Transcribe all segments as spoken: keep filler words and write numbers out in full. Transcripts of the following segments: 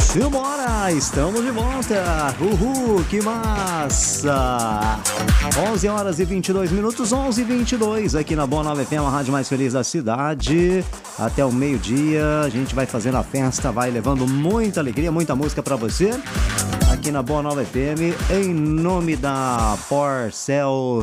Simbora, estamos de volta. Uhul, que massa. onze horas e vinte e dois minutos, onze e vinte e dois, aqui na Boa Nova F M, a rádio mais feliz da cidade. Até o meio-dia, a gente vai fazendo a festa, vai levando muita alegria, muita música pra você. Aqui na Boa Nova F M, em nome da Porcel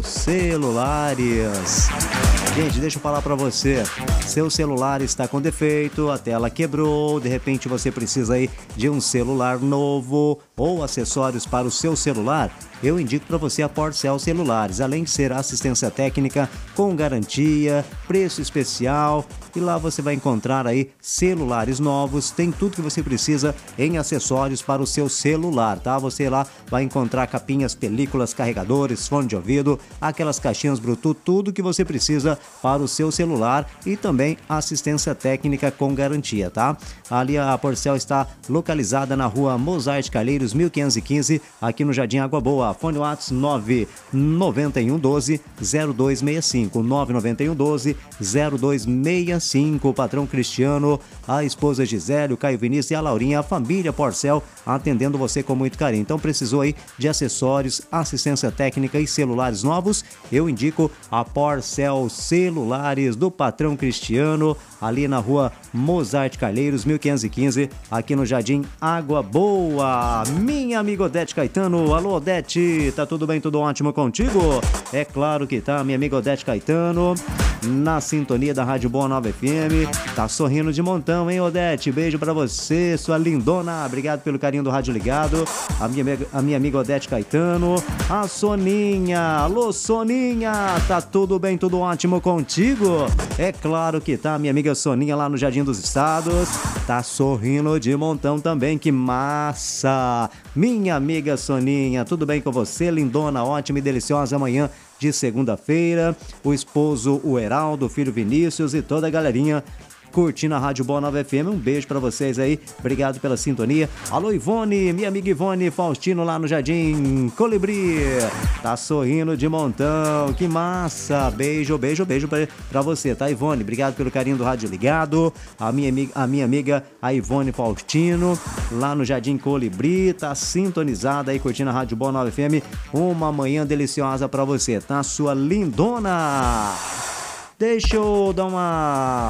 Celulares. Gente, deixa eu falar pra você, seu celular está com defeito, a tela quebrou, de repente você precisa aí de um celular novo ou acessórios para o seu celular, eu indico para você a Porcel Celulares, além de ser assistência técnica com garantia, preço especial, e lá você vai encontrar aí celulares novos, tem tudo que você precisa em acessórios para o seu celular, tá? Você lá vai encontrar capinhas, películas, carregadores, fone de ouvido, aquelas caixinhas Bluetooth, tudo que você precisa para o seu celular e também assistência técnica com garantia, tá? Ali a Porcel está localizada na rua Mozart Calheiros, mil quinhentos e quinze, aqui no Jardim Água Boa. Fone WhatsApp nove nove um um doze zero dois seis cinco, nove nove um um doze zero dois seis cinco. O patrão Cristiano, a esposa Gisele, o Caio Vinícius e a Laurinha, a família Porcel atendendo você com muito carinho. Então precisou aí de acessórios, assistência técnica e celulares novos? Eu indico a Porcel Celulares do patrão Cristiano, ali na rua Mozart Calheiros, mil quinhentos e quinze, aqui no Jardim Água Boa. Minha amiga Odete Caetano, alô Odete, tá tudo bem, tudo ótimo contigo? É claro que tá, minha amiga Odete Caetano, na sintonia da Rádio Boa Nova F M, tá sorrindo de montão, hein Odete? Beijo pra você, sua lindona, obrigado pelo carinho do rádio ligado, a minha, a minha amiga Odete Caetano, a Soninha, alô Soninha, tá tudo bem, tudo ótimo contigo? É claro que tá, minha amiga Soninha lá no Jardim dos Estados, tá sorrindo de montão também, que massa! Minha amiga Soninha, tudo bem com você, lindona, ótima e deliciosa manhã de segunda-feira, o esposo, o Heraldo, o filho Vinícius e toda a galerinha curtindo a Rádio Boa Nova F M, um beijo pra vocês aí, obrigado pela sintonia. Alô Ivone, minha amiga Ivone Faustino lá no Jardim Colibri, tá sorrindo de montão, que massa, beijo, beijo, beijo pra, pra você, tá Ivone, obrigado pelo carinho do rádio ligado, a minha, amiga, a minha amiga a Ivone Faustino lá no Jardim Colibri, tá sintonizada aí curtindo a Rádio Boa Nova F M, uma manhã deliciosa pra você, tá sua lindona. Deixa eu dar uma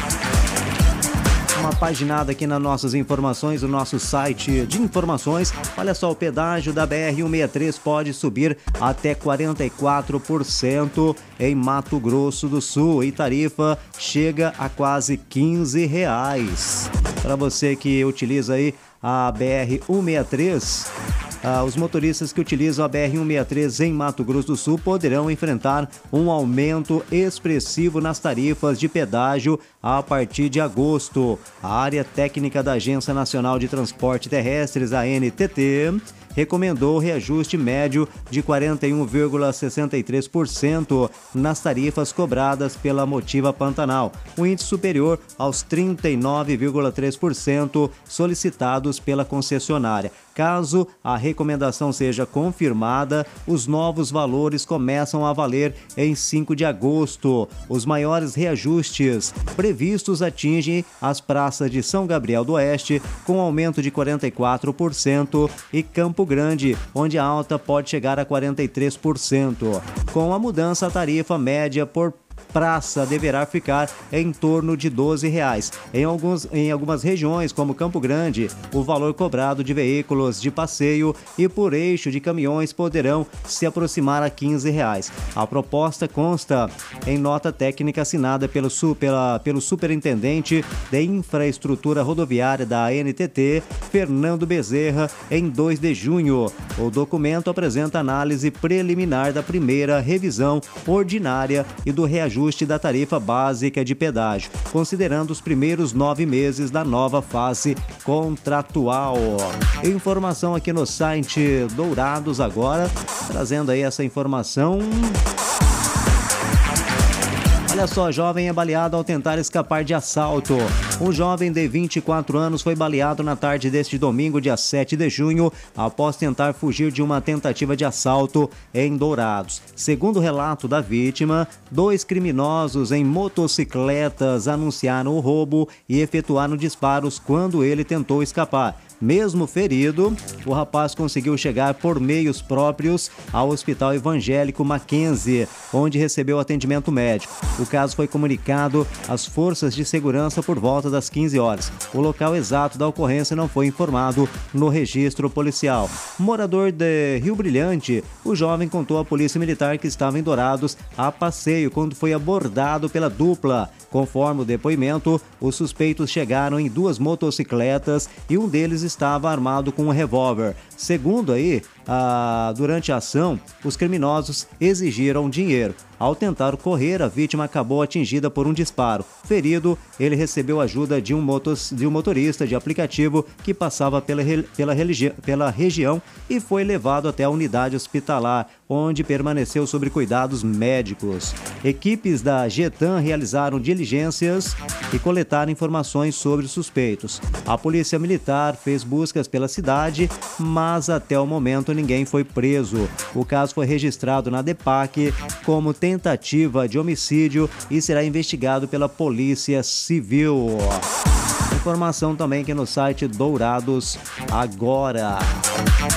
uma paginada aqui nas nossas informações, o nosso site de informações. Olha só, o pedágio da B R cento e sessenta e três pode subir até quarenta e quatro por cento em Mato Grosso do Sul e tarifa chega a quase quinze reais. Para você que utiliza aí a B R cento e sessenta e três, Ah, os motoristas que utilizam a B R cento e sessenta e três em Mato Grosso do Sul poderão enfrentar um aumento expressivo nas tarifas de pedágio a partir de agosto. A área técnica da Agência Nacional de Transporte Terrestres, a A N T T, recomendou reajuste médio de quarenta e um vírgula sessenta e três por cento nas tarifas cobradas pela Motiva Pantanal, um índice superior aos trinta e nove vírgula três por cento solicitados pela concessionária. Caso a recomendação seja confirmada, os novos valores começam a valer em cinco de agosto. Os maiores reajustes previstos atingem as praças de São Gabriel do Oeste, com aumento de quarenta e quatro por cento, e Campo Grande, onde a alta pode chegar a quarenta e três por cento. Com a mudança, a tarifa média por praça deverá ficar em torno de doze reais. Em, alguns, em algumas regiões, como Campo Grande, o valor cobrado de veículos de passeio e por eixo de caminhões poderão se aproximar a quinze reais. A proposta consta em nota técnica assinada pelo, pela, pelo Superintendente de Infraestrutura Rodoviária da A N T T, Fernando Bezerra, em dois de junho. O documento apresenta análise preliminar da primeira revisão ordinária e do reajuste da tarifa básica de pedágio, considerando os primeiros nove meses da nova fase contratual. Informação aqui no site Dourados agora, trazendo aí essa informação. Olha só, jovem é baleado ao tentar escapar de assalto. Um jovem de vinte e quatro anos foi baleado na tarde deste domingo, dia sete de junho, após tentar fugir de uma tentativa de assalto em Dourados. Segundo o relato da vítima, dois criminosos em motocicletas anunciaram o roubo e efetuaram disparos quando ele tentou escapar. Mesmo ferido, o rapaz conseguiu chegar por meios próprios ao Hospital Evangélico Mackenzie, onde recebeu atendimento médico. O caso foi comunicado às forças de segurança por volta das quinze horas. O local exato da ocorrência não foi informado no registro policial. Morador de Rio Brilhante, o jovem contou à polícia militar que estava em Dourados a passeio quando foi abordado pela dupla. Conforme o depoimento, os suspeitos chegaram em duas motocicletas e um deles estava armado com um revólver. Segundo aí, ah, durante a ação, os criminosos exigiram dinheiro. Ao tentar correr, a vítima acabou atingida por um disparo. Ferido, ele recebeu ajuda de um, motos, de um motorista de aplicativo que passava pela, pela, religi, pela região e foi levado até a unidade hospitalar, onde permaneceu sob cuidados médicos. Equipes da Getan realizaram diligências e coletaram informações sobre os suspeitos. A polícia militar fez buscas pela cidade, mas até o momento ninguém foi preso. O caso foi registrado na DEPAC como tentativa de homicídio e será investigado pela Polícia Civil. Informação também aqui no site Dourados Agora.